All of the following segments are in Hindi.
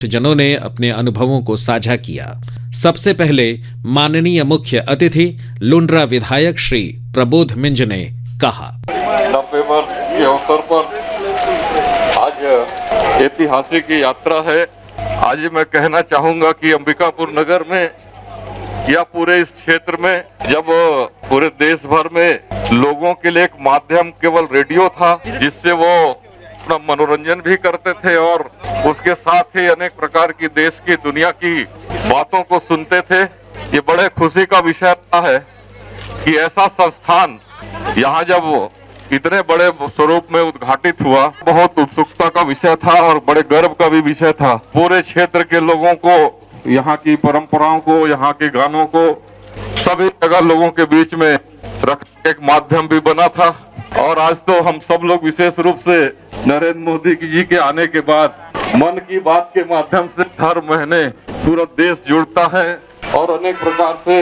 जनों ने अपने अनुभवों को साझा किया। सबसे पहले माननीय मुख्य अतिथि लुंड्रा विधायक श्री प्रबोध मिंज ने कहा, 90 वर्ष के अवसर पर आज ऐतिहासिक यात्रा है। आज मैं कहना चाहूंगा कि अंबिकापुर नगर में या पूरे इस क्षेत्र में जब पूरे देश भर में लोगों के लिए एक माध्यम केवल रेडियो था, जिससे वो अपना मनोरंजन भी करते थे और उसके साथ ही अनेक प्रकार की देश की दुनिया की बातों को सुनते थे। ये बड़े खुशी का विषय है कि ऐसा संस्थान यहाँ जब इतने बड़े स्वरूप में उद्घाटित हुआ, बहुत उत्सुकता का विषय था और बड़े गर्व का भी विषय था। पूरे क्षेत्र के लोगों को, यहाँ की परंपराओं को, यहाँ के गानों को सभी जगह लोगों के बीच में रख एक माध्यम भी बना था। और आज तो हम सब लोग विशेष रूप से नरेंद्र मोदी जी के आने के बाद मन की बात के माध्यम से हर महीने पूरा देश जुड़ता है और अनेक प्रकार से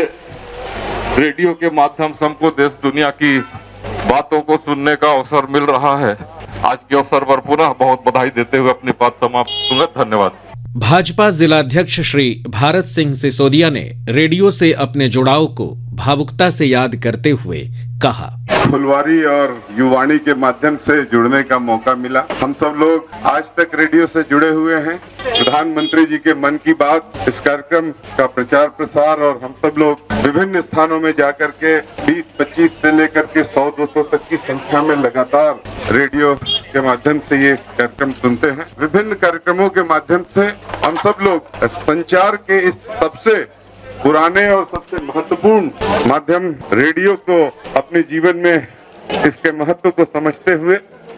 रेडियो के माध्यम से हमको देश दुनिया की बातों को सुनने का अवसर मिल रहा है। आज के अवसर पर पुनः बहुत बधाई देते हुए अपनी बात समाप्त करूंगा। धन्यवाद। भाजपा जिलाध्यक्ष श्री भारत सिंह सिसोदिया ने रेडियो से अपने जुड़ाव को भावुकता से याद करते हुए कहा, फुलवारी और युवाणी के माध्यम से जुड़ने का मौका मिला। हम सब लोग आज तक रेडियो से जुड़े हुए हैं। प्रधानमंत्री जी के मन की बात, इस कार्यक्रम का प्रचार प्रसार और हम सब लोग विभिन्न स्थानों में जाकर के 20-25 से लेकर के 100-200 तक की संख्या में लगातार रेडियो के माध्यम से ये कार्यक्रम सुनते हैं। विभिन्न कार्यक्रमों के माध्यम से हम सब लोग संचार के इस सबसे पुराने और सबसे महत्वपूर्ण माध्यम रेडियो को अपने जीवन में इसके महत्व को समझते हुए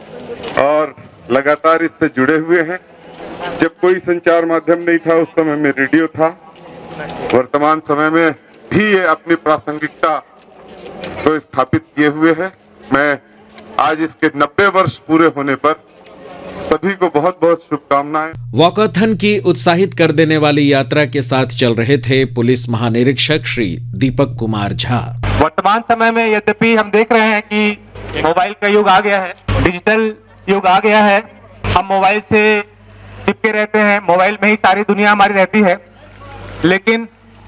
और लगातार इससे जुड़े हुए हैं। जब कोई संचार माध्यम नहीं था उस समय में रेडियो था। वर्तमान समय में भी ये अपनी प्रासंगिकता को स्थापित किए हुए है। मैं आज इसके 90 वर्ष पूरे होने पर सभी को बहुत बहुत शुभकामनाएं। वॉकथन की उत्साहित कर देने वाली यात्रा के साथ चल रहे थे पुलिस महानिरीक्षक श्री दीपक कुमार झा। वर्तमान समय में यद्यपि हम देख रहे हैं कि मोबाइल का युग आ गया है, डिजिटल युग आ गया है। हम मोबाइल से चिपके रहते हैं, मोबाइल में ही सारी दुनिया हमारी रहती है। लेकिन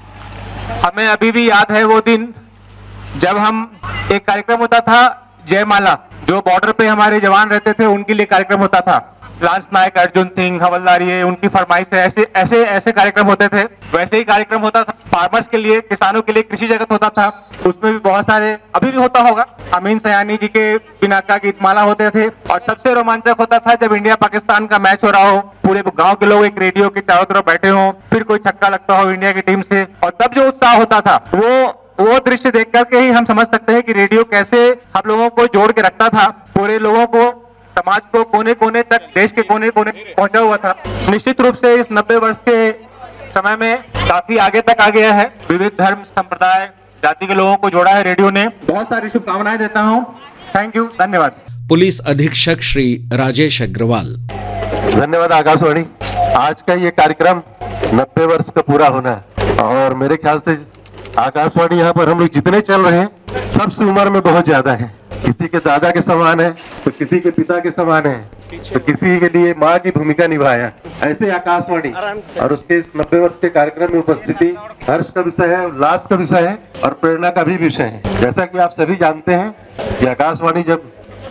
हमें अभी भी याद है वो दिन जब हम एक कार्यक्रम होता था जयमाला, जो बॉर्डर पे हमारे जवान रहते थे उनके लिए कार्यक्रम होता था। लांस नायक अर्जुन सिंह हवलदार, ये उनकी फरमाइश है, ऐसे कार्यक्रम होते थे। वैसे ही कार्यक्रम होता था फार्मर्स के लिए, किसानों के लिए, कृषि जगत होता था। उसमें भी बहुत सारे, अभी भी होता होगा, अमीन सयानी जी के पिनाका गीतमाला होते थे। और सबसे रोमांचक होता था जब इंडिया पाकिस्तान का मैच हो रहा हो, पूरे गांव के लोग एक रेडियो के चारों तरफ बैठे हों, फिर कोई छक्का लगता हो इंडिया की टीम से, और तब जो उत्साह होता था वो दृश्य देख करके ही हम समझ सकते हैं कि रेडियो कैसे हम लोगों को जोड़ के रखता था, पूरे लोगों को, समाज को कोने कोने तक, देश के कोने कोने पहुंचा हुआ था। निश्चित रूप से इस 90 वर्ष के समय में काफी आगे तक आ गया है। विविध धर्म, संप्रदाय, जाति के लोगों को जोड़ा है रेडियो ने। बहुत सारी शुभकामनाएं देता हूँ। थैंक यू, धन्यवाद। पुलिस अधीक्षक श्री राजेश अग्रवाल। धन्यवाद आकाशवाणी। आज का ये कार्यक्रम 90 वर्ष का पूरा होना है और मेरे ख्याल से आकाशवाणी यहाँ पर हम लोग जितने चल रहे हैं सबसे उम्र में बहुत ज्यादा है। किसी के दादा के समान है तो किसी के पिता के समान है तो किसी के लिए माँ की भूमिका निभाया। ऐसे आकाशवाणी और उसके इस 90 वर्ष के कार्यक्रम में उपस्थिति हर्ष का विषय है, उल्लास का विषय है और प्रेरणा का भी विषय है। जैसा कि आप सभी जानते हैं कि आकाशवाणी जब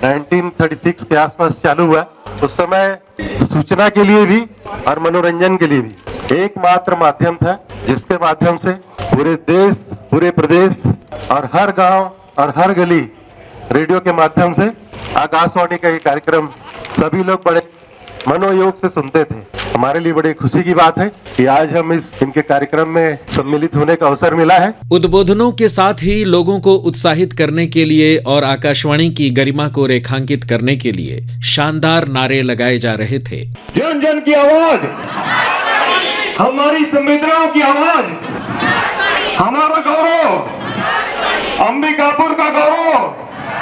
1936 के आसपास चालू हुआ उस समय सूचना के लिए भी और मनोरंजन के लिए भी एकमात्र माध्यम था जिसके माध्यम से पूरे देश, पूरे प्रदेश और हर गांव और हर गली रेडियो के माध्यम से आकाशवाणी का ये कार्यक्रम सभी लोग बड़े मनोयोग से सुनते थे। हमारे लिए बड़ी खुशी की बात है कि आज हम इनके कार्यक्रम में सम्मिलित होने का अवसर मिला है। उद्बोधनों के साथ ही लोगों को उत्साहित करने के लिए और आकाशवाणी की गरिमा को रेखांकित करने के लिए शानदार नारे लगाए जा रहे थे। जन जन की आवाज, हमारी संवेदनाओं की आवाज, हमारा गौरव, अंबिकापुर का गौरव।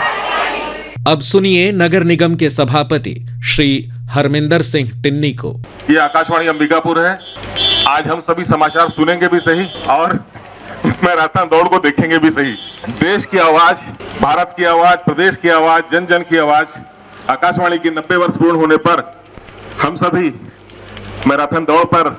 अब सुनिए नगर निगम के सभापति श्री हरमिंदर सिंह टिन्नी को। ये आकाशवाणी अंबिकापुर है। आज हम सभी समाचार सुनेंगे भी सही और मैराथन दौड़ को देखेंगे भी सही। देश की आवाज, भारत की आवाज, प्रदेश की आवाज, जन जन की आवाज, आकाशवाणी की 90 वर्ष पूर्ण होने पर हम सभी मैराथन दौड़ पर